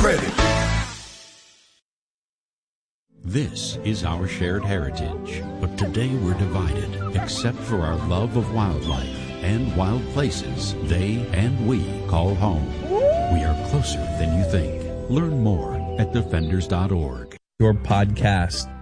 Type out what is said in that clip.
credit. This is our shared heritage, but today we're divided, except for our love of wildlife and wild places they and we call home. We are closer than you think. Learn more at defenders.org. Your podcast